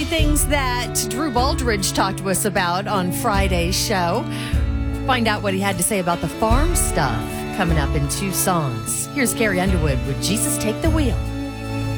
things that Drew Baldridge talked to us about on Friday's show. Find out what he had to say about the farm stuff coming up in 2 songs. Here's Carrie Underwood with Jesus Take the Wheel.